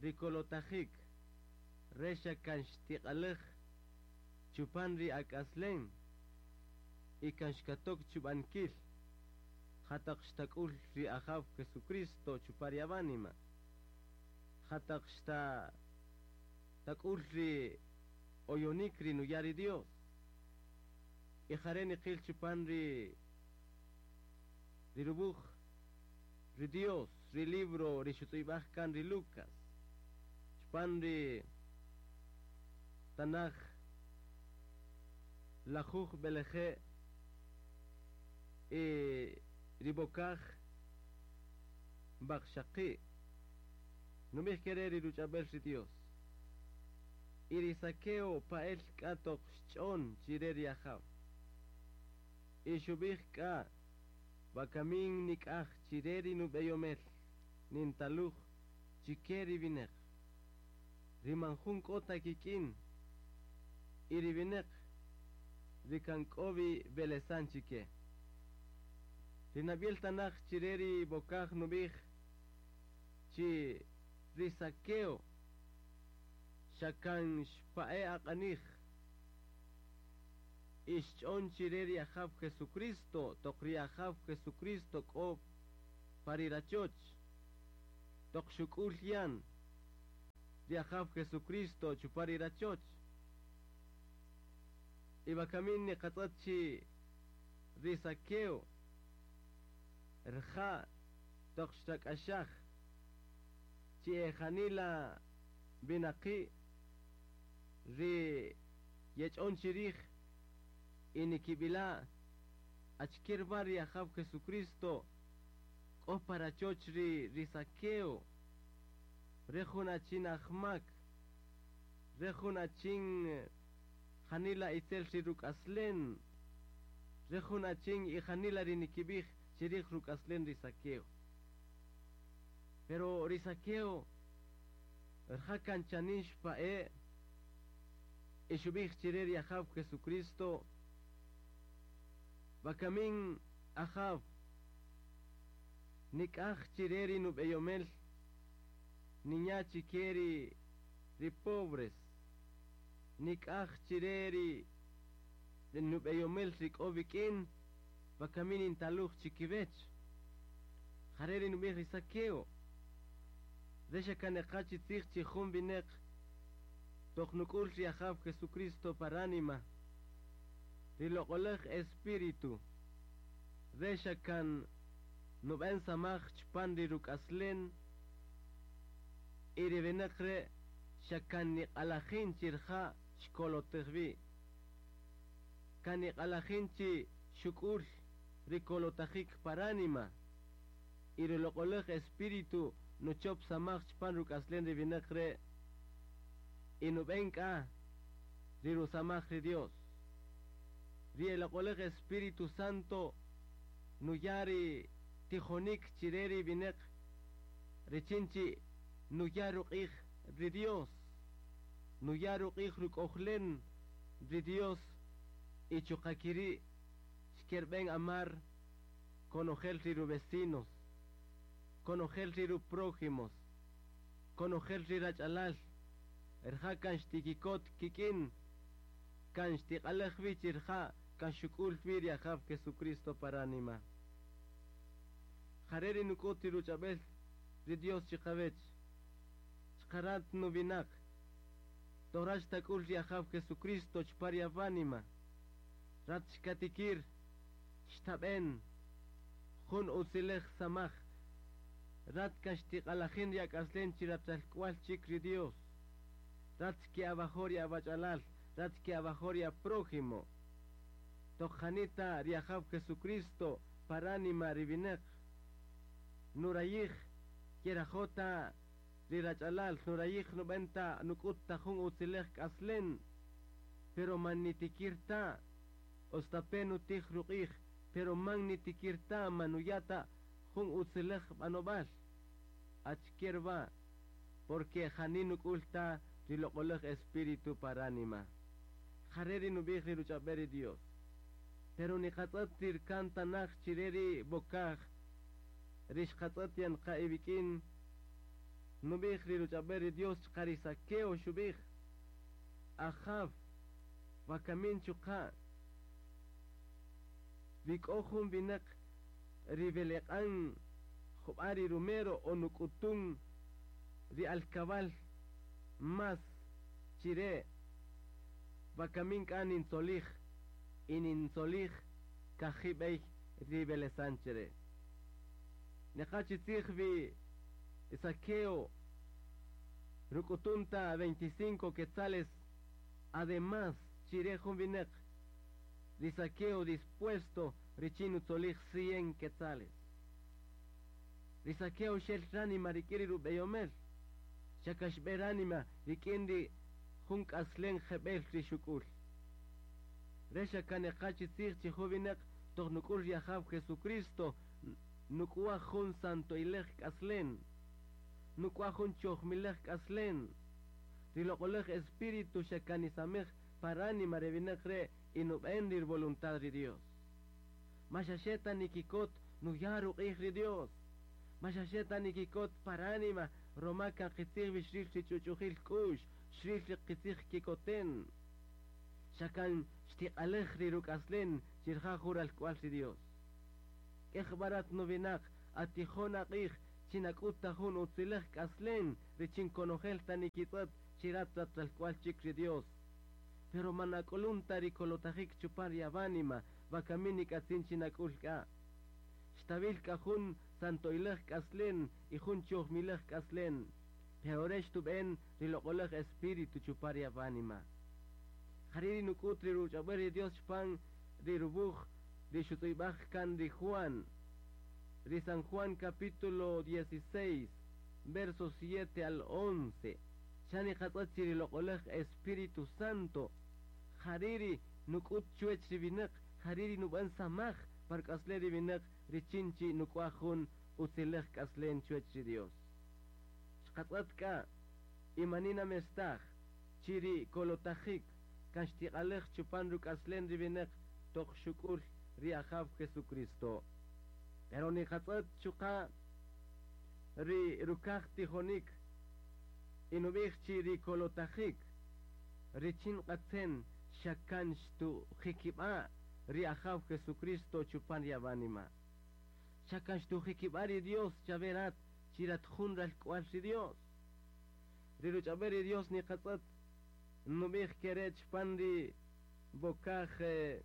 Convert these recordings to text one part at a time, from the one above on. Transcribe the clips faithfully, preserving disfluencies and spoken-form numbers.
rikolotajik resha kanshtiqalej chupanri akaslen ikanshkatok chubankil hataqshtakul ri ajav Jesucristo chupariabanima hataqshta takul ri oyonik ri nuyari Dios ijareni qil chupanri ri rubuj ri Dios ri libro ri shutibaj kan ri Lucas chupanri Tanaj lajuj beleje e ribokaj bakshaqi numih querer iruchabel ri Dios irisaqueo pael katok shchon chireri ajav ishubij ka bakamin nikaj chireri nubeyomel nintaluj chikeri vinej rimanjun kota kikin irivinek rikankobi belesan chike rinabiel tanaj chireri bokaj nubij chi risakeo shakan shpae aqanij ishchon chireri ajav Jesucristo tokri ajav Jesucristo ko parirachoch tok shukul yan di ajav Jesucristo chuparirachoch ibakamin ni qatsachi risakeo rja tokshtak ashach chi ejanila binaqi ri yechon chirij inikibila achkir bari ajav Jesucristo ko parachoch ri risakeo rejuna chin ahmak rejuna chin Hanila itzel shiruk aslen rejuna chin y hanila rinikibij shirik ruk aslen risakeo pero risakeo rjakan chanish pae ishubij chireri ajav Jesucristo bakamin ajav nikaj chireri nubeyomel niña chikeri ri pobres nikaj chireri nubeyomel rikobikin bakamin intaluj chikibech jareri nubej risakeo desha kanekachi tzig chichum binek toknukul ri ajav Jesucristo paranima riloqolej espíritu desha kan nuben samaj chpan riruk aslen iribenekre shakan niqalajin chirja shkolotejbi kan niqalajin chi shukul rikolotajik paranima iriloqolej espíritu nuchop samaj chpan ruk aslen ribenekre inubenka riru samaj ri Dios rielaqolej espíritu santo nuyari tijonik chireri binek richinchi nuyaru qij ri Dios nuyaru qij ruk ojlen ri Dios ichuqakiri shkerben amar conogel riru vecinos conogel riru prójimos conogel rirachalal erja kan shtikikot kikin kan shtiqalej bichirja kan shukul firi ajav Jesucristo paranima jareri nukoti ruchabel ri Dios chikabech chkarat nubinak torash takul ri ajav Jesucristo chpariavanima rat shkatikir shtaben jun usilej samaj rat kan shtiqalajin ri akaslen chiratalkwal chik ri Dios rat ki abajoria bachalal rat ki abajoria prójimo tojanita ri ajav Jesucristo paranima ribinek nurayij kirajota rirachalal nurayij nubenta nukut tajun utzilej kaslen pero manitikirta ostapenu tij ruqij pero magnitikirta manuyata jun utzilej banobal achkirba porque janinuk ulta riloqolej espíritu paranima jareri nubij riruchaberi Dios pero ni qatzat tirkan tanaj chireri bokaj rishqatzat yan qaibikin nubich riruchaber Dios charisakeo shubich ahav vakamin chuka vikohum vinak rivelekan khubari rumero onukutun ri alkabal mas chire vakamin kanin solich inin solich kahibei rivele sanchere nechachitzich vi saqueo rukutunta veinticinco quetzales además chirejun vinek di saqueo dispuesto richinu tzolich cien quetzales di saqueo shel ranima rikiri rubeyomel shakashber anima rikindi junk aslen jebel rishukul resha kanechachitzich chihuvinek tohnukul yahav Jesucristo nukua jun santo ilech aslen nukua jun chochmilech aslen rilokolech espíritu shekanisamech parani marevinech re inubendir voluntad de Dios mashasheta nikikot nuyaru ri Dios mashasheta nikikot paranima romaka qitzich vishril chichuchujil kush shril qitzich kikoten shakan shtiqalech riruk aslen chirja jural cual Dios Echbarat novinak atijona qich chinakutta jun utzilech kaslen richin konojel tanikitat chiratat tal cual chikri Dios pero manakolun tarikolotajik chupar yavanima vakamini katzin chinakulka shtabil jun santoilech kaslen y jun chochmilech kaslen peoresh tuben rilokolech espíritu chupar yavanima hariri nukutri ruchaberi Dios pan rirubuj de Shutibaj Can de Juan, de San Juan capítulo dieciséis, versos siete al once. Shani Hatzachiri Lokolech Espíritu Santo, Hariri Nukut Chuech Vinek, Hariri Nuban Samach, Parkasleri Vinek, Richinchi Nukwahun, Utzilech Kaslen Chuech Dios. Shkatlatka, Imanina Mestach, Chiri Kolotachik, Kashtialech Chupanru Kaslen Vinek, Toch Shukul. Riahav Jesucristo. Pero ni hatzat chuka ri rukach tijonik inubich chi ri kolotachik richin qatzen shakan shtu hikiba riahav Jesucristo chupan yavanima shakan shtu hikibari Dios chaverat chirat junral cual si Dios riru chaberi Dios ni hatzat nubich kerech pandi bokach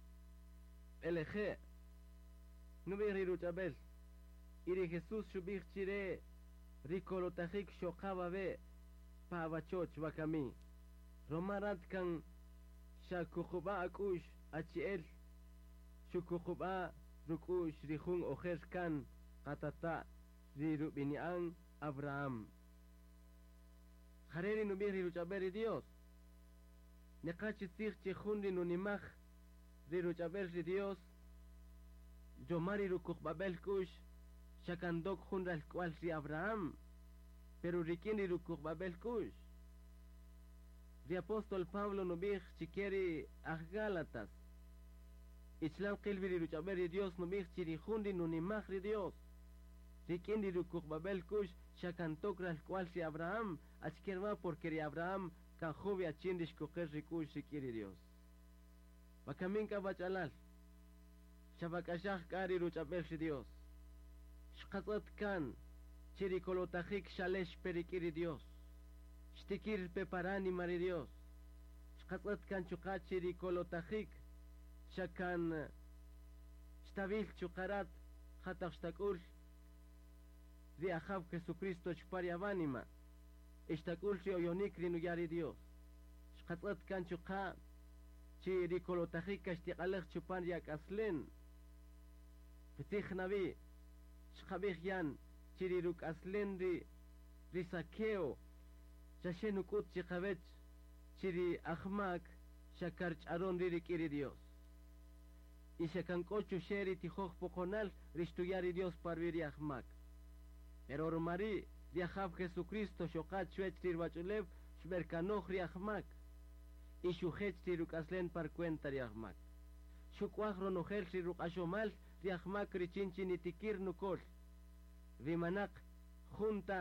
Eleje, no me riruchabel, iri Jesús shubich chire, ricolotajik shokaba be, pavachoch bakami, romarat kan shakuchuba akush achiel, shukuchuba rukush rihun ojes kan, katata, rirubinian Abraham. Hareri no me riruchabel Dios, nekachitzich chihundi nunimach, riruchaber si Dios yomari rukuk babel kush shakandok junral cual si Abraham pero rikini rukuk babel kush di apóstol Pablo nubich chiqueri Gálatas ichlan qilbi riruchaber Dios nubich chirijundi nunimach ri Dios rikini rukuk babel kush shakantok ral cual si Abraham achkerva porque ri Abraham kajubi achindish kuker rikush shikiri Dios Bakaminka bachalal Shabakashah kari ruchabel si Dios Shkatzat kan Chirikolotachik shalesh perikiri Dios Shtikir peparani mari Dios Shkatzat kan chukat chirikolotachik Shakan Shtabil chukarat Hatak shtakul Riahav Jesucristo chpariavanima Ishtakul si oyonik rinuyari Dios Shkatzat kan chukat Chiri kolotachik ashtiqalech chupan yak aslen Petich nabi Shkabich yan Chiri ruk aslen ri Risakeo Shashenukut chikavech Chiri ahmak Shakarch aron ririk iri Dios Y shakankochu sheri tijoch pokonal Rishtuyari Dios parviri ahmak Pero romari Riahav Jesucristo shokat shuech tirbachulev Shmerkanoch ri ahmak y shujet tiruk aslen par cuenta riahmak. Shukwahro nojel tiruk ashomal riahmak richinchi nitikir nukol. Vimanak junta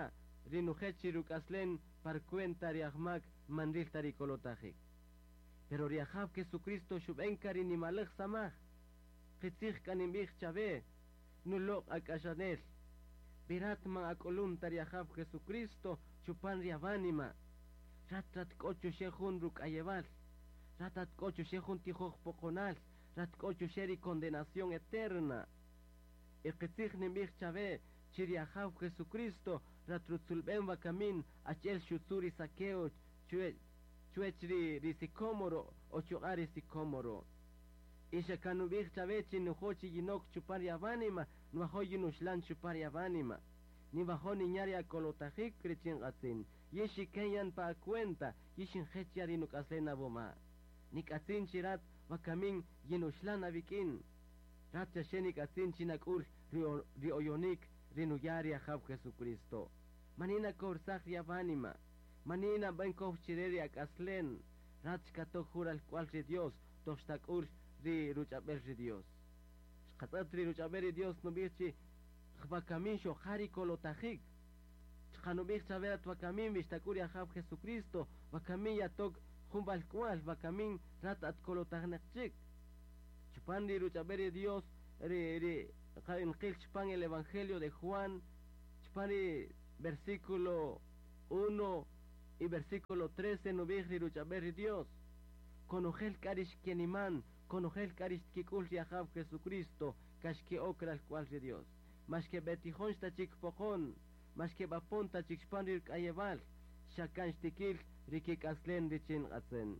rinujechi rukaslen par cuenta riahmak mandil tarikolotajik. Pero riahab Jesucristo shubenkari ni malach samach. Qitzich kanimbich chave, nulok akashanel. Birat man akolun tariahab Jesucristo chupan riavanima. Ratat kochu shehun ruk ayeval. Ratat kochu shehun tijoj pokonal. Rat kochu sheri condenación eterna. Y qitzich nimbich chave, chiriahab Jesucristo, ratrutsulben vakamin, achel shutsuri sakeo, chue, chuechri risicomoro, o chuari sicomoro. Isha kanubich chave, chinuhochi yinok chupari avanima, nuahoyi nushlan chupari avanima. Ni bajo niñari a colotajik krichin atzin. Yeshi kenyan pa cuenta, yishin hechiari nukaslena boma. Nik atzin chirat, vakamin yinushlan avikin. Racha shenik atzin chinakul rioyonik rinuyari ahab Jesucristo. Manina korsach riavanima. Manina ben chireri akaslen. Rach katok jural cual ri Dios. Toshtakul ri ruchabel ri Dios. Shkatat ri ruchabel Dios no bichi. Chvakamin shohari kolotajik. Chkanubich chaverat vakamin vishtakuri ahab Jesucristo. Vakamin yatok jumbal cual. Vakamin rat at kolotajnachik. Chupan ri ruchabel Dios. Ri ri en Chpan el Evangelio de Juan, Chpan versículo uno y versículo trece, no vijri ruchaberi Dios. Conogel karish kieniman, conogel karish kikul riahab Jesucristo, kashke okra el cual de Dios. Mas que betijón stachik pojón, mas que bapon tachik Chpan rik ayeval, shakan shtikil rikik aslen richin atzen.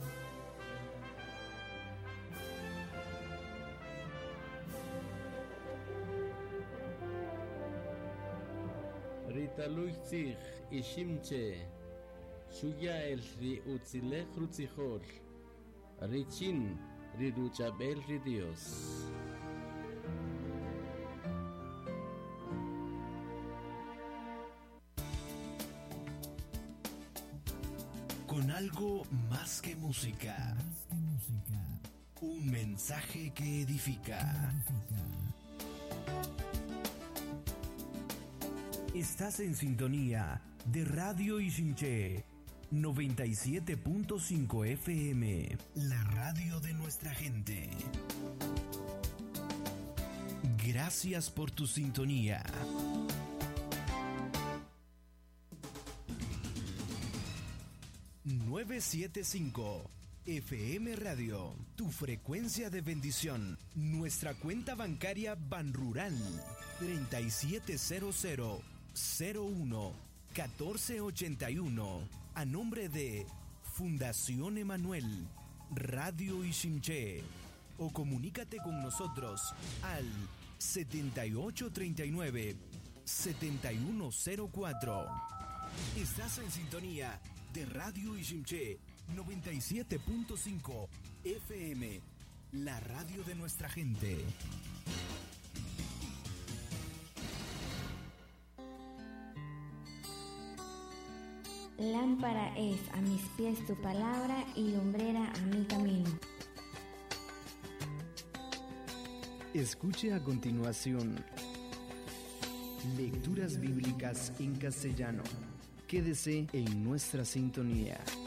Ritaluitzich ishimche shuya el ri utzilech rutzichol richin ri ruchabel ri Dios. Con algo más que música, más que música. Un mensaje que edifica. Que edifica. Estás en sintonía de Radio Ixinché noventa y siete punto cinco F M, la radio de nuestra gente. Gracias por tu sintonía. novecientos setenta y cinco F M Radio, tu frecuencia de bendición. Nuestra cuenta bancaria Banrural treinta y siete cero cero cero uno catorce ochenta y uno, a nombre de Fundación Emanuel, Radio Ixinché, o comunícate con nosotros al setenta y ocho treinta y nueve setenta y uno cero cuatro. Estás en sintonía de Radio Ixinché noventa y siete punto cinco F M, la radio de nuestra gente. Lámpara es a mis pies tu palabra y lumbrera a mi camino. Escuche a continuación lecturas bíblicas en castellano. Quédese en nuestra sintonía.